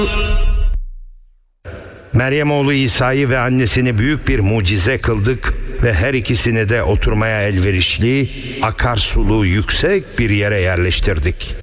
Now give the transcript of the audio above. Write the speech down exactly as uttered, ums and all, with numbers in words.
Meryem oğlu İsa'yı ve annesini büyük bir mucize kıldık ve her ikisini de oturmaya elverişli, akarsulu yüksek bir yere yerleştirdik.